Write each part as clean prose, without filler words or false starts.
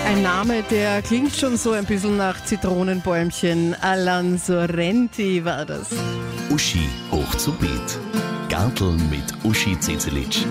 Ein Name, der klingt schon so ein bisschen nach Zitronenbäumchen. Alan Sorrenti war das. Uschi hoch zu Beet. Garteln mit Uschi Zezelic.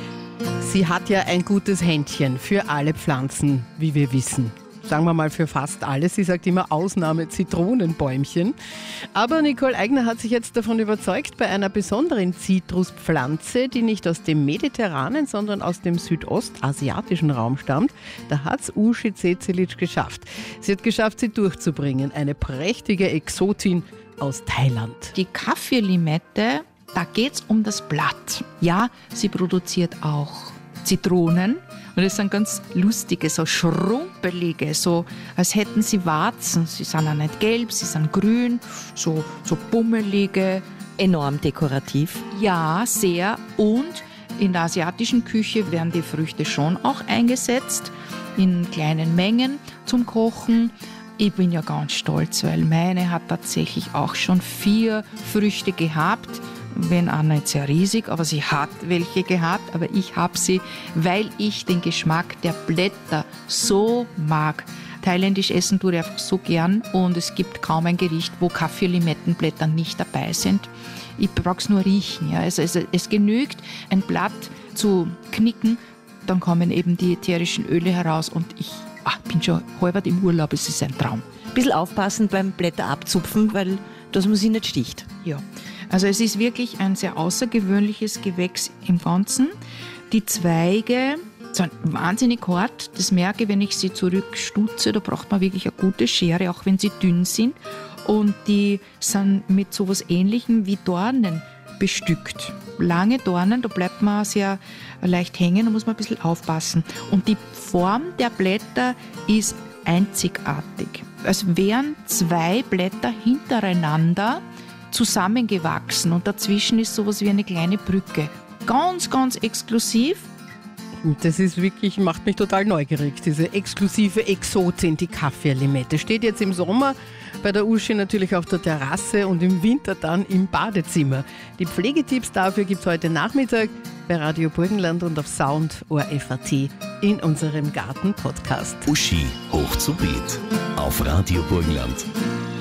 Sie hat ja ein gutes Händchen für alle Pflanzen, wie wir wissen. Sagen wir mal für fast alles. Sie sagt immer Ausnahme Zitronenbäumchen. Aber Nicole Eigner hat sich jetzt davon überzeugt, bei einer besonderen Zitruspflanze, die nicht aus dem mediterranen, sondern aus dem südostasiatischen Raum stammt, da hat es Uschi Zezelic geschafft. Sie hat geschafft, sie durchzubringen. Eine prächtige Exotin aus Thailand. Die Kaffeelimette, da geht es um das Blatt. Ja, sie produziert auch Zitronen. Und das sind ganz lustige, so schrumpelige, so als hätten sie Warzen. Sie sind auch nicht gelb, sie sind grün, so bummelige. Enorm dekorativ. Ja, sehr. Und in der asiatischen Küche werden die Früchte schon auch eingesetzt, in kleinen Mengen zum Kochen. Ich bin ja ganz stolz, weil meine hat tatsächlich auch schon 4 Früchte gehabt. Wenn auch nicht sehr riesig, aber sie hat welche gehabt. Aber ich habe sie, weil ich den Geschmack der Blätter so mag. Thailändisch essen tue ich einfach so gern und es gibt kaum ein Gericht, wo Kaffeelimettenblätter nicht dabei sind. Ich brauche es nur riechen. Ja. Also es genügt, ein Blatt zu knicken, dann kommen eben die ätherischen Öle heraus und ich bin schon halbert im Urlaub, es ist ein Traum. Ein bisschen aufpassen beim Blätter abzupfen, weil dass man sie nicht sticht. Ja. Also es ist wirklich ein sehr außergewöhnliches Gewächs im Ganzen. Die Zweige sind wahnsinnig hart. Das merke ich, wenn ich sie zurückstutze. Da braucht man wirklich eine gute Schere, auch wenn sie dünn sind. Und die sind mit so etwas Ähnlichem wie Dornen bestückt. Lange Dornen, da bleibt man sehr leicht hängen, da muss man ein bisschen aufpassen. Und die Form der Blätter ist einzigartig. Es wären 2 Blätter hintereinander zusammengewachsen und dazwischen ist sowas wie eine kleine Brücke. Ganz, ganz exklusiv. Das ist wirklich, macht mich total neugierig, diese exklusive Exotin, die Kaffeelimette. Steht jetzt im Sommer bei der Uschi natürlich auf der Terrasse und im Winter dann im Badezimmer. Die Pflegetipps dafür gibt es heute Nachmittag bei Radio Burgenland und auf Sound ORF.at in unserem Garten-Podcast. Uschi hoch zu Beet. Auf Radio Burgenland.